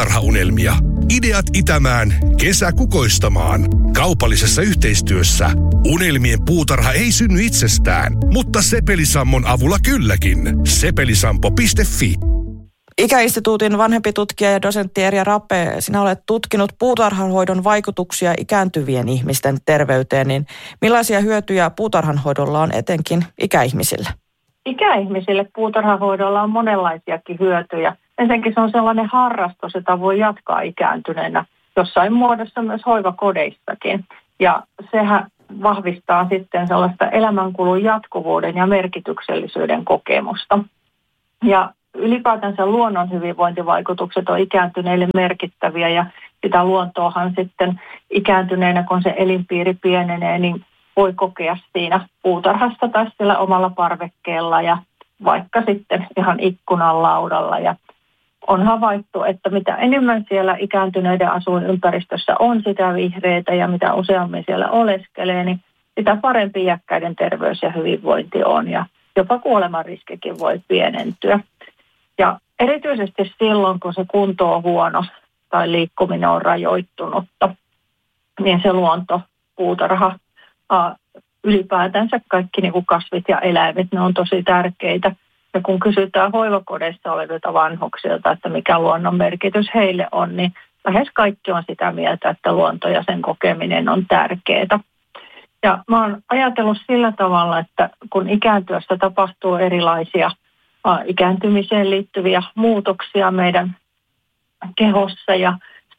puutarhaunelmia. Ideat itämään, kesä kukoistamaan. Kaupallisessa yhteistyössä Unelmien puutarha ei synny itsestään, mutta Sepelisammon avulla kylläkin. Sepelisampo.fi. Ikäinstituutin vanhempi tutkija ja dosentti Erja Rappe, sinä olet tutkinut puutarhanhoidon vaikutuksia ikääntyvien ihmisten terveyteen, niin millaisia hyötyjä puutarhanhoidolla on etenkin ikäihmisille? Ikäihmisille puutarhanhoidolla on monenlaisiakin hyötyjä. Ensinnäkin se on sellainen harrastus, jota voi jatkaa ikääntyneenä jossain muodossa myös hoivakodeissakin. Ja sehän vahvistaa sitten sellaista elämänkulun jatkuvuuden ja merkityksellisyyden kokemusta. Ja ylipäätänsä luonnon hyvinvointivaikutukset on ikääntyneille merkittäviä ja sitä luontoahan sitten ikääntyneenä, kun se elinpiiri pienenee, niin voi kokea siinä puutarhassa tai sillä omalla parvekkeella ja vaikka sitten ihan ikkunan laudalla. Ja on havaittu, että mitä enemmän siellä ikääntyneiden asuinympäristössä on sitä vihreitä ja mitä useammin siellä oleskelee, niin sitä parempi iäkkäiden terveys ja hyvinvointi on ja jopa kuolemanriskikin voi pienentyä. Ja erityisesti silloin, kun se kunto on huono tai liikkuminen on rajoittunutta, niin se luonto, puutarha, ylipäätänsä kaikki niin kuin kasvit ja eläimet, ne on tosi tärkeitä. Ja kun kysytään hoivakodeissa olevilta vanhuksilta, että mikä luonnon merkitys heille on, niin lähes kaikki on sitä mieltä, että luonto ja sen kokeminen on tärkeää. Ja mä oon ajatellut sillä tavalla, että kun ikääntyessä tapahtuu erilaisia ikääntymiseen liittyviä muutoksia meidän kehossa ja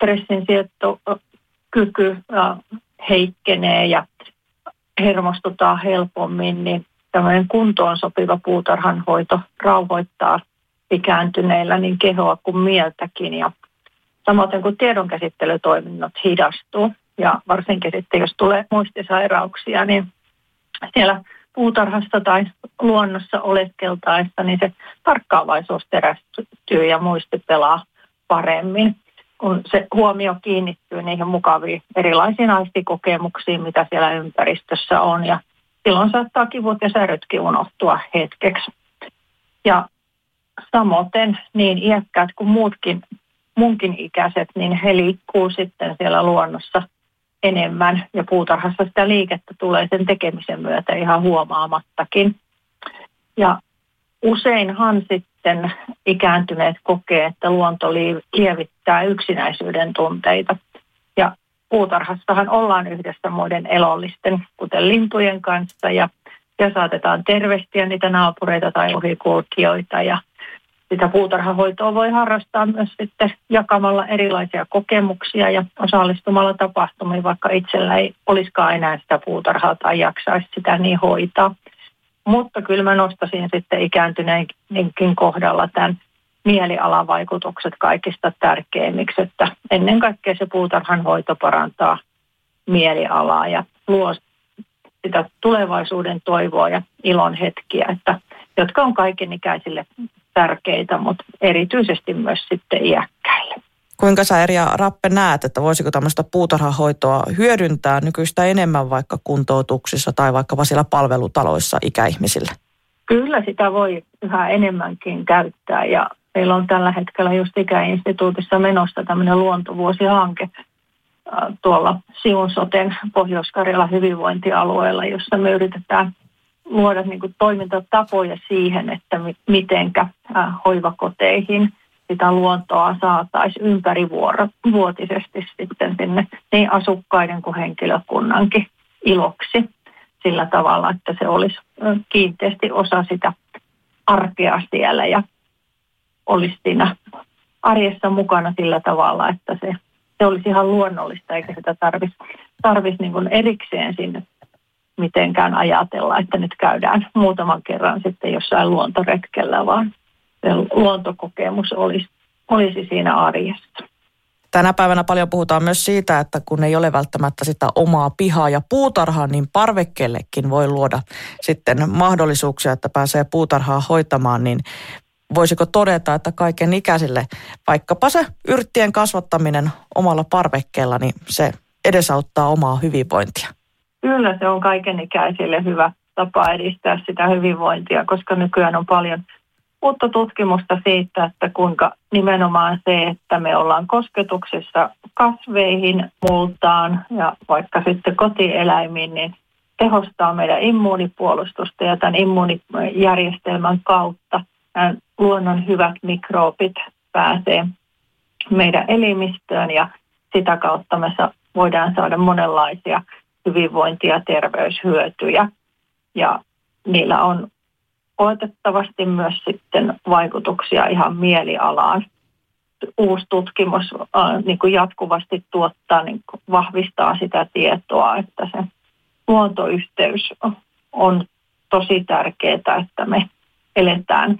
stressinsietokyky heikkenee ja hermostutaan helpommin, niin tämmöinen kuntoon sopiva puutarhanhoito rauhoittaa ikääntyneillä niin kehoa kuin mieltäkin. Ja samoin kun tiedonkäsittelytoiminnot hidastuu ja varsinkin sitten jos tulee muistisairauksia, niin siellä puutarhassa tai luonnossa oleskeltaessa, niin se tarkkaavaisuus terästyy ja muisti pelaa paremmin, kun se huomio kiinnittyy niihin mukaviin erilaisiin aistikokemuksiin, mitä siellä ympäristössä on. Ja silloin saattaa kivut ja särytkin unohtua hetkeksi. Ja samoin niin iäkkäät kuin munkin ikäiset, niin he liikkuu sitten siellä luonnossa enemmän ja puutarhassa sitä liikettä tulee sen tekemisen myötä ihan huomaamattakin. Ja useinhan sitten ikääntyneet kokee, että luonto lievittää yksinäisyyden tunteita. Ja puutarhassahan ollaan yhdessä muiden elollisten, kuten lintujen kanssa ja saatetaan tervehtiä niitä naapureita tai ohikulkijoita ja sitä puutarhahoitoa voi harrastaa myös sitten jakamalla erilaisia kokemuksia ja osallistumalla tapahtumiin, vaikka itsellä ei olisikaan enää sitä puutarhaa tai jaksaisi sitä niin hoitaa. Mutta kyllä mä nostaisin sitten ikääntyneenkin kohdalla tämän mielialavaikutukset kaikista tärkeimmiksi, että ennen kaikkea se puutarhanhoito parantaa mielialaa ja luo sitä tulevaisuuden toivoa ja ilon hetkiä, jotka on kaikenikäisille tärkeitä, mutta erityisesti myös sitten iäkkäille. Kuinka sä Erja Rappe näet, että voisiko tämmöistä puutarhahoitoa hyödyntää nykyistä enemmän vaikka kuntoutuksissa tai vaikkapa siellä palvelutaloissa ikäihmisille? Kyllä sitä voi yhä enemmänkin käyttää ja meillä on tällä hetkellä just Ikäinstituutissa menossa tämmöinen luontovuosihanke tuolla Siun soten Pohjois-Karjalan hyvinvointialueella, jossa me yritetään luoda niin kuin toimintatapoja siihen, että mitenkä hoivakoteihin sitä luontoa saataisiin ympärivuotisesti sitten sinne niin asukkaiden kuin henkilökunnankin iloksi sillä tavalla, että se olisi kiinteästi osa sitä arkea siellä ja olisi siinä arjessa mukana sillä tavalla, että se olisi ihan luonnollista eikä sitä tarvitsisi niin kuin erikseen sinne mitenkään ajatella, että nyt käydään muutaman kerran sitten jossain luontoretkellä, vaan se luontokokemus olisi siinä arjessa. Tänä päivänä paljon puhutaan myös siitä, että kun ei ole välttämättä sitä omaa pihaa ja puutarhaa, niin parvekkeellekin voi luoda sitten mahdollisuuksia, että pääsee puutarhaa hoitamaan, niin voisiko todeta, että kaiken ikäisille vaikkapa se yrttien kasvattaminen omalla parvekkeella, niin se edesauttaa omaa hyvinvointia? Kyllä se on kaikenikäisille hyvä tapa edistää sitä hyvinvointia, koska nykyään on paljon uutta tutkimusta siitä, että kuinka nimenomaan se, että me ollaan kosketuksissa kasveihin, multaan ja vaikka sitten kotieläimiin, niin tehostaa meidän immuunipuolustusta ja tämän immuunijärjestelmän kautta nämä luonnon hyvät mikroobit pääsee meidän elimistöön ja sitä kautta me voidaan saada monenlaisia hyvinvointi- ja terveyshyötyjä ja niillä on oletettavasti myös sitten vaikutuksia ihan mielialaan. Uusi tutkimus niin kuin jatkuvasti tuottaa, niin kuin vahvistaa sitä tietoa, että se luontoyhteys on tosi tärkeää, että me eletään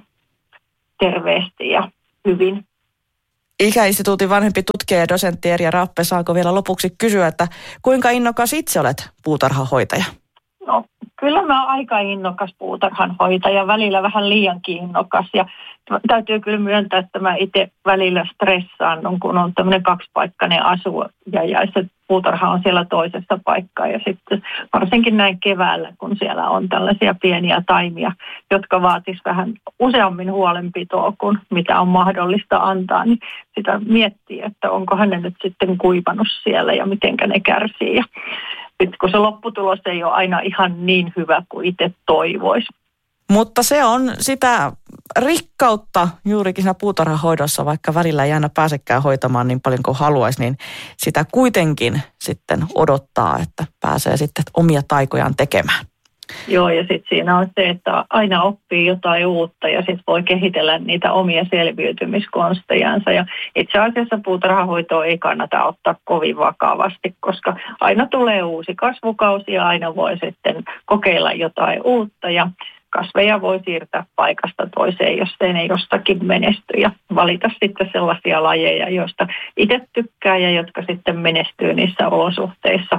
terveesti ja hyvin. Ikäinstituutin vanhempi tutkija ja dosentti Erja Rappe, saanko vielä lopuksi kysyä, että kuinka innokas itse olet puutarhahoitaja? No, kyllä mä oon aika innokas puutarhanhoitaja, välillä vähän liiankin innokas ja täytyy kyllä myöntää, että mä itse välillä stressaan, kun on tämmöinen kaksipaikkainen asu ja se puutarha on siellä toisessa paikkaa ja sitten varsinkin näin keväällä, kun siellä on tällaisia pieniä taimia, jotka vaatis vähän useammin huolenpitoa kuin mitä on mahdollista antaa, niin sitä miettii, että onkohan ne nyt sitten kuivanut siellä ja mitenkä ne kärsii ja sitten kun se lopputulos ei ole aina ihan niin hyvä kuin itse toivoisi. Mutta se on sitä rikkautta juurikin siinä puutarhahoidossa, vaikka välillä ei aina pääsekään hoitamaan niin paljon kuin haluaisi, niin sitä kuitenkin sitten odottaa, että pääsee sitten omia taikojaan tekemään. Joo, ja sitten siinä on se, että aina oppii jotain uutta ja sitten voi kehitellä niitä omia selviytymiskonstejansa. Ja itse asiassa puutarhahoitoa ei kannata ottaa kovin vakavasti, koska aina tulee uusi kasvukausi ja aina voi sitten kokeilla jotain uutta ja kasveja voi siirtää paikasta toiseen, jos ne jostakin menesty ja valita sitten sellaisia lajeja, joista itse tykkää ja jotka sitten menestyy niissä olosuhteissa,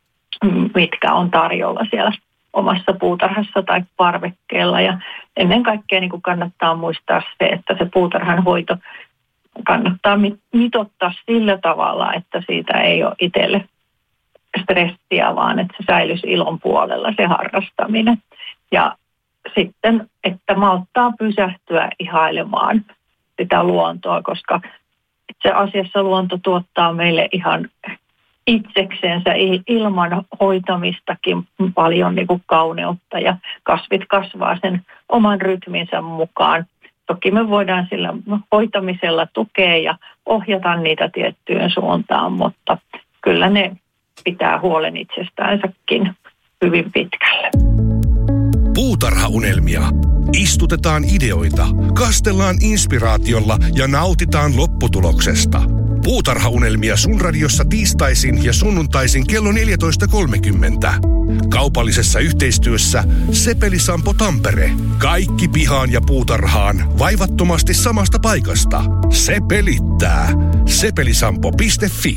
mitkä on tarjolla siellä omassa puutarhassa tai parvekkeella. Ja ennen kaikkea niin kuin kannattaa muistaa se, että se puutarhan hoito kannattaa mitottaa sillä tavalla, että siitä ei ole itselle stressiä, vaan että se säilyisi ilon puolella se harrastaminen. Ja sitten, että malttaa pysähtyä ihailemaan sitä luontoa, koska itse asiassa luonto tuottaa meille ihan itseksensä ilman hoitamistakin paljon niin kuin kauneutta ja kasvit kasvaa sen oman rytminsä mukaan. Toki me voidaan sillä hoitamisella tukea ja ohjata niitä tiettyyn suuntaan, mutta kyllä ne pitää huolen itsestäänsäkin hyvin pitkälle. Puutarhaunelmia. Istutetaan ideoita, kastellaan inspiraatiolla ja nautitaan lopputuloksesta. Puutarhaunelmia sun radiossa tiistaisin ja sunnuntaisin kello 14.30. Kaupallisessa yhteistyössä Sepeli-Sampo Tampere. Kaikki pihaan ja puutarhaan vaivattomasti samasta paikasta. Se pelittää. Sepelisampo.fi